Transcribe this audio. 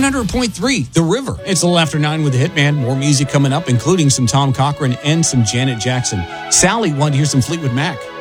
100.3, The River. It's a little after 9 with the Hitman. More music coming up, including some Tom Cochrane and some Janet Jackson. Sally wanted to hear some Fleetwood Mac.